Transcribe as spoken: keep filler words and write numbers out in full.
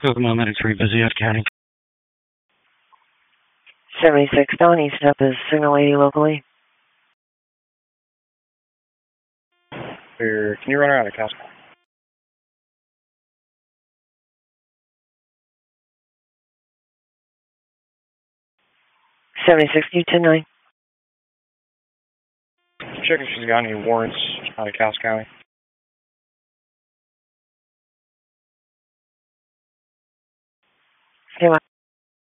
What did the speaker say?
Kokomo Medic three, busy at County. seventy-six Dawn, East up is Signal eighty locally. Here, can you run around the Casco? seventy-six, you ten nine. Check if she's got any warrants out of Cass County. Okay,